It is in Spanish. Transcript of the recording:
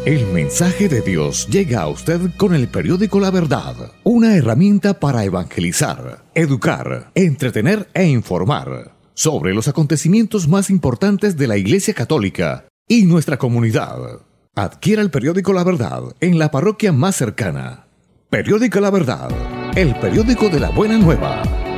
El mensaje de Dios llega a usted con el periódico La Verdad, una herramienta para evangelizar, educar, entretener e informar sobre los acontecimientos más importantes de la Iglesia Católica y nuestra comunidad. Adquiera el periódico La Verdad en la parroquia más cercana. Periódico La Verdad, el periódico de la buena nueva.